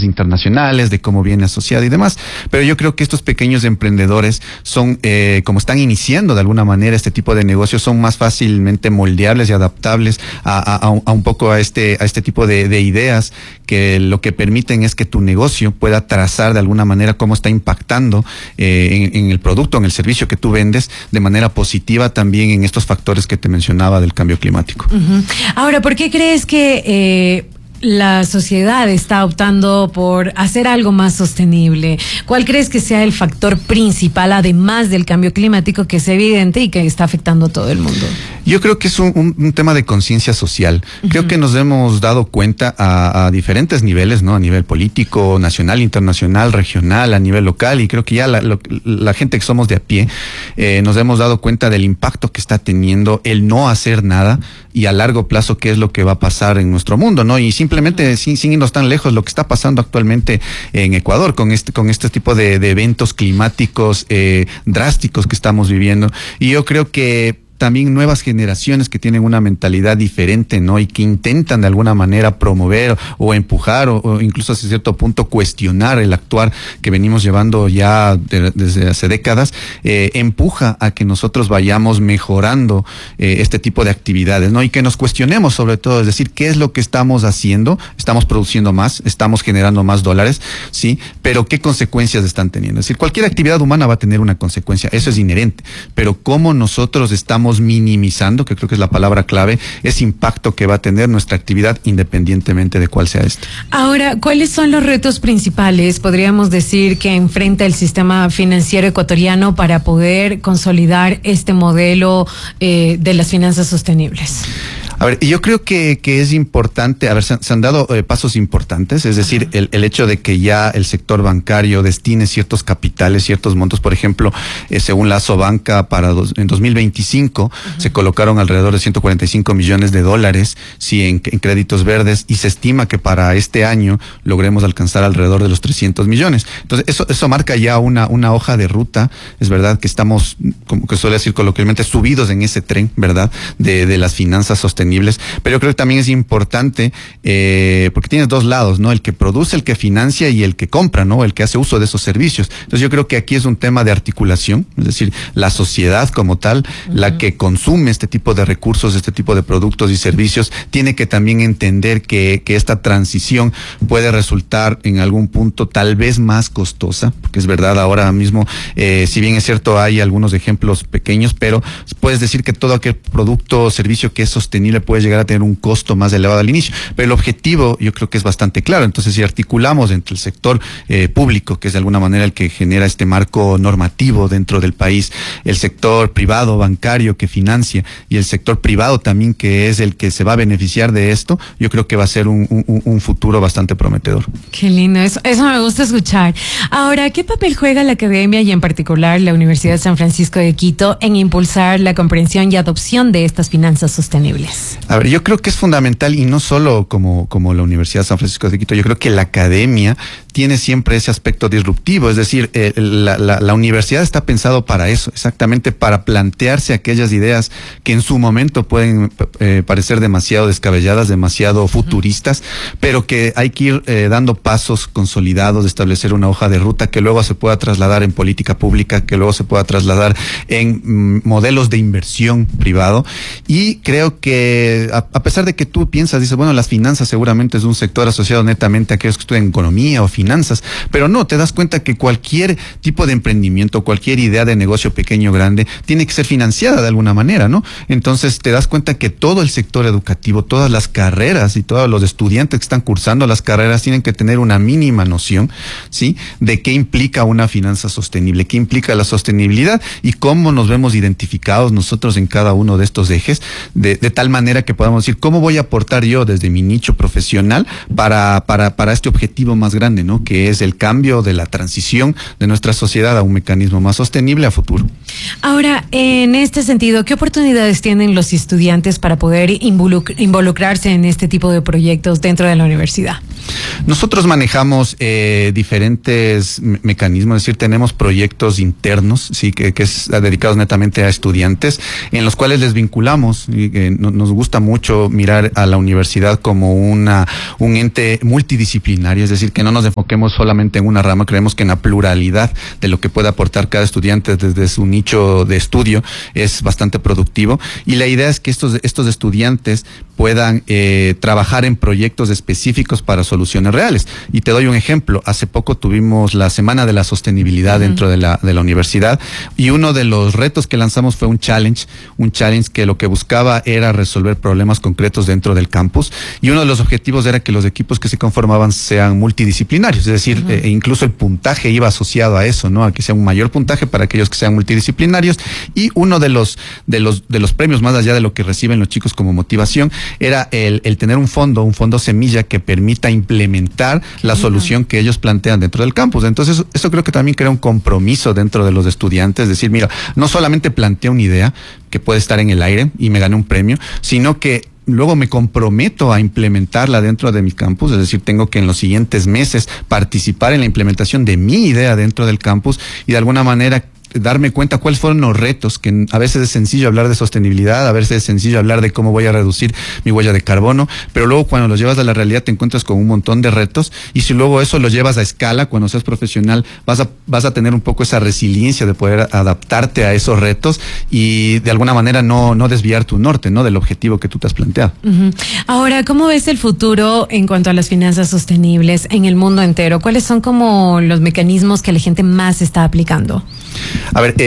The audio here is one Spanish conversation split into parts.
internacionales, de cómo viene asociado y demás. Pero yo creo que estos pequeños emprendedores son, como están iniciando de alguna manera este tipo de negocios, son más fácilmente moldeables y adaptables a un poco a este tipo de ideas, que lo que permiten es que tu negocio pueda trazar de alguna manera cómo está impactando en el producto, en el servicio que tú vendes, de manera positiva también en estos factores que te mencionaba del cambio climático. Ahora, ¿por qué crees que la sociedad está optando por hacer algo más sostenible? ¿Cuál crees que sea el factor principal, además del cambio climático, que es evidente y que está afectando a todo el mundo? Yo creo que es un tema de conciencia social. Creo que nos hemos dado cuenta a diferentes niveles, ¿no? A nivel político, nacional, internacional, regional, a nivel local, y creo que ya la gente que somos de a pie, nos hemos dado cuenta del impacto que está teniendo el no hacer nada, y a largo plazo qué es lo que va a pasar en nuestro mundo, ¿no? Y simplemente, sin irnos tan lejos, lo que está pasando actualmente en Ecuador con este tipo de eventos climáticos drásticos que estamos viviendo. Y yo creo que también nuevas generaciones que tienen una mentalidad diferente, ¿no? Y que intentan de alguna manera promover o empujar o incluso hasta cierto punto cuestionar el actuar que venimos llevando ya desde hace décadas, empuja a que nosotros vayamos mejorando este tipo de actividades, ¿no? Y que nos cuestionemos sobre todo, es decir, ¿qué es lo que estamos haciendo? Estamos produciendo más, estamos generando más dólares, ¿sí? Pero ¿qué consecuencias están teniendo? Es decir, cualquier actividad humana va a tener una consecuencia, eso es inherente, pero cómo nosotros estamos minimizando, que creo que es la palabra clave, ese impacto que va a tener nuestra actividad independientemente de cuál sea esta. Ahora, ¿cuáles son los retos principales, podríamos decir, que enfrenta el sistema financiero ecuatoriano para poder consolidar este modelo de las finanzas sostenibles? A ver, yo creo que es importante, se han dado pasos importantes, es decir, el hecho de que ya el sector bancario destine ciertos capitales, ciertos montos, por ejemplo, según la Asobanca, en 2025 se colocaron alrededor de 145 millones de dólares, sí, en créditos verdes, y se estima que para este año logremos alcanzar alrededor de los 300 millones. Entonces, eso marca ya una hoja de ruta, es verdad que estamos, como que suele decir coloquialmente, subidos en ese tren, ¿verdad?, de las finanzas sostenibles. Pero yo creo que también es importante, porque tienes dos lados, ¿no? El que produce, el que financia y el que compra, ¿no? El que hace uso de esos servicios. Entonces yo creo que aquí es un tema de articulación, es decir, la sociedad como tal, la que consume este tipo de recursos, este tipo de productos y servicios, tiene que también entender que esta transición puede resultar en algún punto tal vez más costosa, porque es verdad, ahora mismo, si bien es cierto, hay algunos ejemplos pequeños, pero puedes decir que todo aquel producto o servicio que es sostenible puede llegar a tener un costo más elevado al inicio, pero el objetivo yo creo que es bastante claro. Entonces, si articulamos entre el sector público, que es de alguna manera el que genera este marco normativo dentro del país, el sector privado, bancario, que financia, y el sector privado también, que es el que se va a beneficiar de esto, yo creo que va a ser un futuro bastante prometedor. Qué lindo, eso me gusta escuchar. Ahora, ¿qué papel juega la academia y en particular la Universidad de San Francisco de Quito en impulsar la comprensión y adopción de estas finanzas sostenibles? A ver, yo creo que es fundamental, y no solo como la Universidad de San Francisco de Quito, yo creo que la academia tiene siempre ese aspecto disruptivo, es decir, la universidad está pensado para eso, exactamente para plantearse aquellas ideas que en su momento pueden parecer demasiado descabelladas, demasiado futuristas, pero que hay que ir dando pasos consolidados, establecer una hoja de ruta que luego se pueda trasladar en política pública, que luego se pueda trasladar en modelos de inversión privado. Y creo que a pesar de que tú dices, bueno, las finanzas seguramente es un sector asociado netamente a aquellos que estudian economía o finanzas, pero no, te das cuenta que cualquier tipo de emprendimiento, cualquier idea de negocio pequeño o grande, tiene que ser financiada de alguna manera, ¿no? Entonces te das cuenta que todo el sector educativo, todas las carreras y todos los estudiantes que están cursando las carreras tienen que tener una mínima noción, ¿sí?, de qué implica una finanza sostenible, qué implica la sostenibilidad y cómo nos vemos identificados nosotros en cada uno de estos ejes, de tal manera que podamos decir, ¿cómo voy a aportar yo desde mi nicho profesional para este objetivo más grande, ¿no?, que es el cambio de la transición de nuestra sociedad a un mecanismo más sostenible a futuro? Ahora, en este sentido, ¿qué oportunidades tienen los estudiantes para poder involucrarse en este tipo de proyectos dentro de la universidad? Nosotros manejamos diferentes mecanismos, es decir, tenemos proyectos internos, sí, que es dedicados netamente a estudiantes, en los cuales les vinculamos. Y nos gusta mucho mirar a la universidad como un ente multidisciplinario, es decir, que no nos enfoquemos solamente en una rama. Creemos que en la pluralidad de lo que puede aportar cada estudiante desde su nicho de estudio es bastante productivo, y la idea es que estos estudiantes puedan trabajar en proyectos específicos para soluciones reales. Y te doy un ejemplo. Hace poco tuvimos la Semana de la Sostenibilidad dentro de la universidad, y uno de los retos que lanzamos fue un challenge que lo que buscaba era resolver problemas concretos dentro del campus, y uno de los objetivos era que los equipos que se conformaban sean multidisciplinarios, es decir, incluso el puntaje iba asociado a eso, ¿no? A que sea un mayor puntaje para aquellos que sean multidisciplinarios. Y uno de los premios, más allá de lo que reciben los chicos como motivación, era el tener un fondo semilla que permita implementar la solución que ellos plantean dentro del campus. Entonces, eso creo que también crea un compromiso dentro de los estudiantes, decir, mira, no solamente planteé una idea que puede estar en el aire y me gané un premio, sino que luego me comprometo a implementarla dentro de mi campus, es decir, tengo que en los siguientes meses participar en la implementación de mi idea dentro del campus, y de alguna manera darme cuenta cuáles fueron los retos, que a veces es sencillo hablar de sostenibilidad, a veces es sencillo hablar de cómo voy a reducir mi huella de carbono, pero luego cuando lo llevas a la realidad te encuentras con un montón de retos, y si luego eso lo llevas a escala, cuando seas profesional vas a tener un poco esa resiliencia de poder adaptarte a esos retos y de alguna manera no desviar tu norte, ¿no? Del objetivo que tú te has planteado. Ahora, ¿cómo ves el futuro en cuanto a las finanzas sostenibles en el mundo entero? ¿Cuáles son como los mecanismos que la gente más está aplicando? A ver,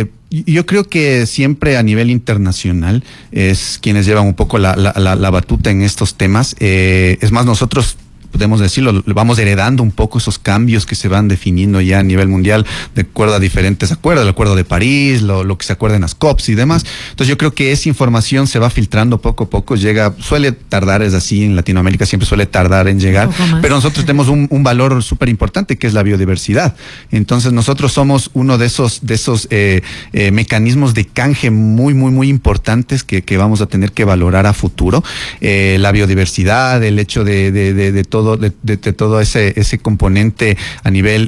yo creo que siempre a nivel internacional es quienes llevan un poco la batuta en estos temas. Es más, nosotros podemos decirlo, vamos heredando un poco esos cambios que se van definiendo ya a nivel mundial de acuerdo a diferentes acuerdos, el Acuerdo de París, lo que se acuerda en las COPs y demás. Entonces yo creo que esa información se va filtrando poco a poco, suele tardar, es así, en Latinoamérica siempre suele tardar en llegar, pero nosotros tenemos un valor súper importante que es la biodiversidad. Entonces nosotros somos uno de esos mecanismos de canje muy importantes que vamos a tener que valorar a futuro. La biodiversidad, el hecho de todo ese componente a nivel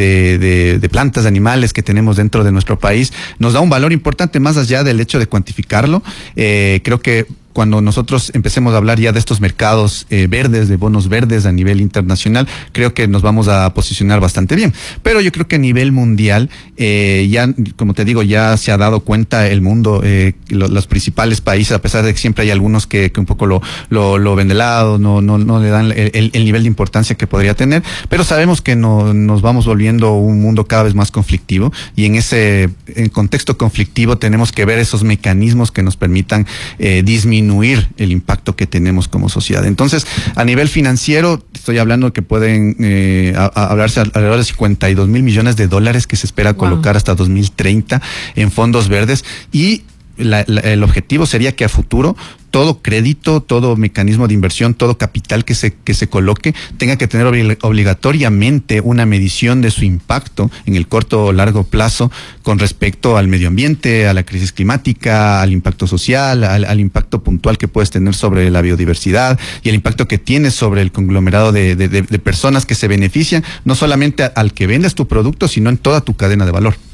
de plantas, animales que tenemos dentro de nuestro país, nos da un valor importante más allá del hecho de cuantificarlo. Creo que cuando nosotros empecemos a hablar ya de estos mercados verdes, de bonos verdes a nivel internacional, creo que nos vamos a posicionar bastante bien. Pero yo creo que a nivel mundial, ya, como te digo, ya se ha dado cuenta el mundo, los principales países, a pesar de que siempre hay algunos que un poco lo ven de lado, no le dan el nivel de importancia que podría tener, pero sabemos que nos vamos volviendo un mundo cada vez más conflictivo, y en contexto conflictivo tenemos que ver esos mecanismos que nos permitan disminuir el impacto que tenemos como sociedad. Entonces, a nivel financiero, estoy hablando de que pueden hablarse alrededor de 52 mil millones de dólares que se espera colocar hasta 2030 en fondos verdes, y el objetivo sería que a futuro todo crédito, todo mecanismo de inversión, todo capital que se coloque tenga que tener obligatoriamente una medición de su impacto en el corto o largo plazo con respecto al medio ambiente, a la crisis climática, al impacto social, al impacto puntual que puedes tener sobre la biodiversidad y el impacto que tienes sobre el conglomerado de personas que se benefician, no solamente al que vendes tu producto, sino en toda tu cadena de valor.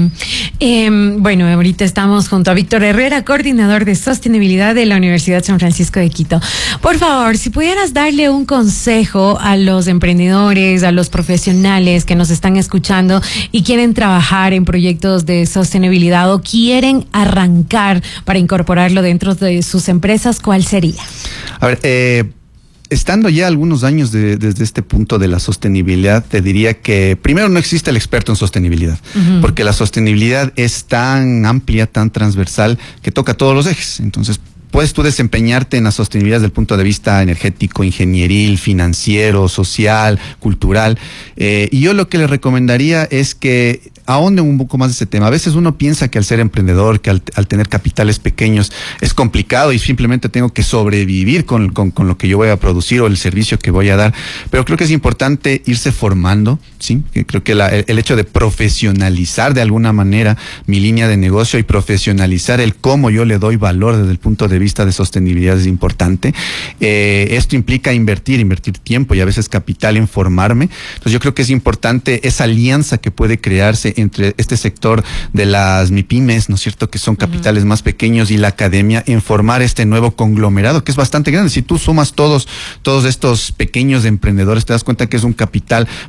Bueno, ahorita estamos junto a Víctor Herrera, coordinador de sostenibilidad de la Universidad San Francisco de Quito. Por favor, si pudieras darle un consejo a los emprendedores, a los profesionales que nos están escuchando y quieren trabajar en proyectos de sostenibilidad o quieren arrancar para incorporarlo dentro de sus empresas, ¿cuál sería? A ver, estando ya algunos años desde este punto de la sostenibilidad, te diría que primero no existe el experto en sostenibilidad, porque la sostenibilidad es tan amplia, tan transversal, que toca todos los ejes. Entonces, puedes tú desempeñarte en la sostenibilidad desde el punto de vista energético, ingenieril, financiero, social, cultural. Y yo lo que les recomendaría es que ahonde un poco más de ese tema. A veces uno piensa que al ser emprendedor, que al tener capitales pequeños es complicado y simplemente tengo que sobrevivir con lo que yo voy a producir o el servicio que voy a dar. Pero creo que es importante irse formando, ¿sí? Creo que el hecho de profesionalizar de alguna manera mi línea de negocio y profesionalizar el cómo yo le doy valor desde el punto de vista de sostenibilidad es importante. Esto implica invertir tiempo y a veces capital en formarme. Entonces yo creo que es importante esa alianza que puede crearse entre este sector de las MIPYMES, ¿no es cierto?, que son capitales más pequeños, y la academia, en formar este nuevo conglomerado que es bastante grande. Si tú sumas todos estos pequeños emprendedores, te das cuenta que es un capital